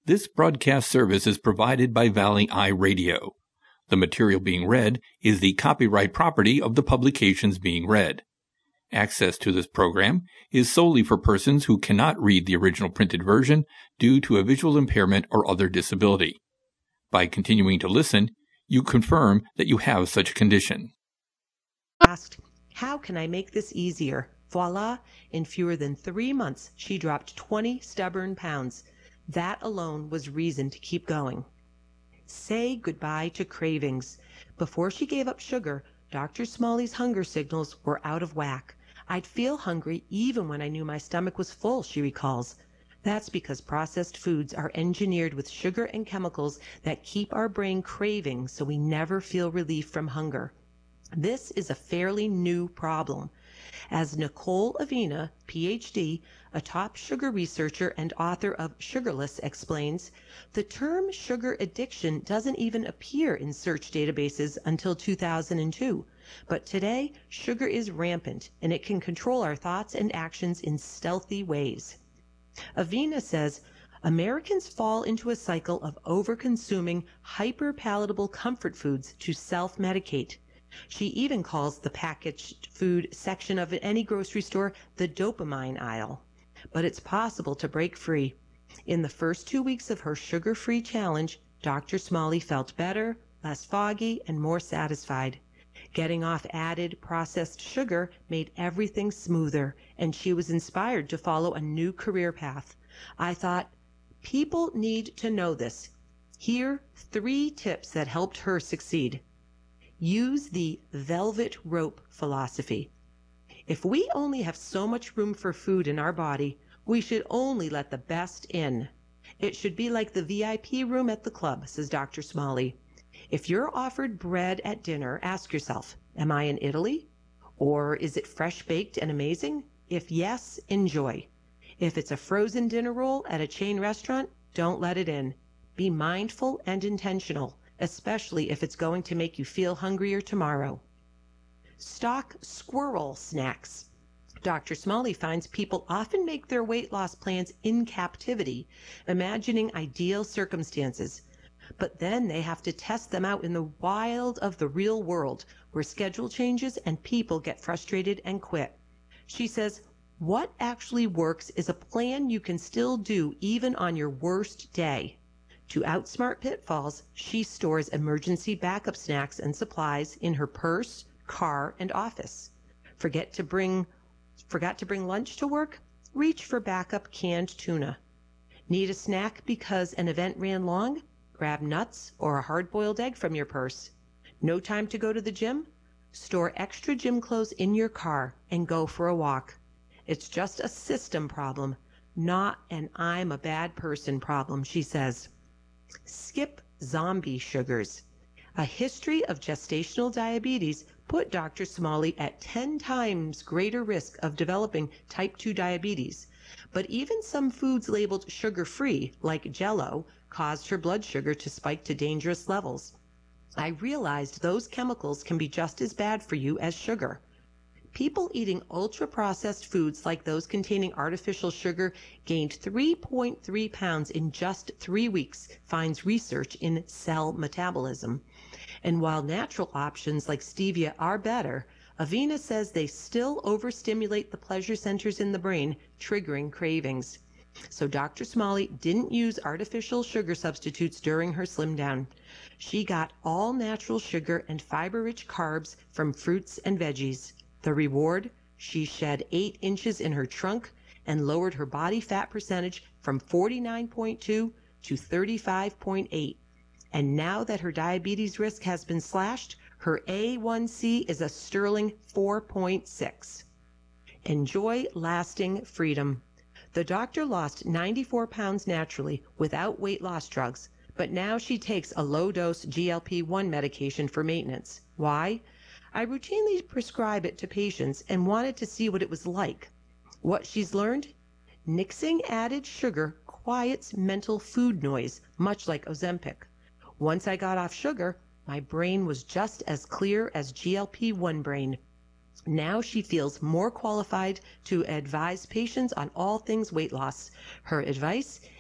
This broadcast service is provided by Valley Eye Radio. The material being read is the copyright property of the publications being read. Access to this program is solely for persons who cannot read the original printed version due to a visual impairment or other disability. By continuing to listen, you confirm that you have such a condition. Asked, how can I make this easier? Voila, in fewer than 3 months, she dropped 20 stubborn pounds. That alone was reason to keep going. Say goodbye to cravings. Before she gave up sugar, Dr. Smalley's hunger signals were out of whack. I'd feel hungry even when I knew my stomach was full, she recalls. That's because processed foods are engineered with sugar and chemicals that keep our brain craving so we never feel relief from hunger. This is a fairly new problem. As Nicole Avena, Ph.D., a top sugar researcher and author of Sugarless, explains, the term sugar addiction doesn't even appear in search databases until 2002. But today, sugar is rampant, and it can control our thoughts and actions in stealthy ways. Avena says, Americans fall into a cycle of over-consuming hyper-palatable comfort foods to self-medicate. She even calls the packaged food section of any grocery store the dopamine aisle. But it's possible to break free. In the first 2 weeks of her sugar-free challenge, Dr. Smalley felt better, less foggy, and more satisfied. Getting off added processed sugar made everything smoother, and she was inspired to follow a new career path. I thought, people need to know this. Here, 3 tips that helped her succeed. Use the velvet rope philosophy. If we only have so much room for food in our body, we should only let the best in. It should be like the VIP room at the club, says Dr. Smalley. If you're offered bread at dinner, ask yourself, am I in Italy? Or is it fresh baked and amazing? If yes, enjoy. If it's a frozen dinner roll at a chain restaurant, don't let it in. Be mindful and intentional, especially if it's going to make you feel hungrier tomorrow. Stock squirrel snacks. Dr. Smalley finds people often make their weight loss plans in captivity, imagining ideal circumstances. But then they have to test them out in the wild of the real world, where schedule changes and people get frustrated and quit. She says, what actually works is a plan you can still do even on your worst day. To outsmart pitfalls, she stores emergency backup snacks and supplies in her purse, car, and office. Forgot to bring lunch to work? Reach for backup canned tuna. Need a snack because an event ran long? Grab nuts or a hard-boiled egg from your purse. No time to go to the gym? Store extra gym clothes in your car and go for a walk. It's just a system problem, not an I'm a bad person problem, she says. Skip zombie sugars. A history of gestational diabetes put Dr. Smalley at 10 times greater risk of developing type 2 diabetes. But even some foods labeled sugar-free, like Jell-O, caused her blood sugar to spike to dangerous levels. I realized those chemicals can be just as bad for you as sugar. People eating ultra-processed foods like those containing artificial sugar gained 3.3 pounds in just 3 weeks, finds research in Cell Metabolism. And while natural options like stevia are better, Avena says they still overstimulate the pleasure centers in the brain, triggering cravings. So Dr. Smalley didn't use artificial sugar substitutes during her slim down. She got all natural sugar and fiber-rich carbs from fruits and veggies. The reward? She shed 8 inches in her trunk and lowered her body fat percentage from 49.2 to 35.8. And now that her diabetes risk has been slashed, her A1C is a sterling 4.6. Enjoy lasting freedom. The doctor lost 94 pounds naturally without weight loss drugs, but now she takes a low-dose GLP-1 medication for maintenance. Why? I routinely prescribe it to patients and wanted to see what it was like. What she's learned? Nixing added sugar quiets mental food noise, much like Ozempic. Once I got off sugar, my brain was just as clear as GLP-1 brain. Now she feels more qualified to advise patients on all things weight loss. Her advice?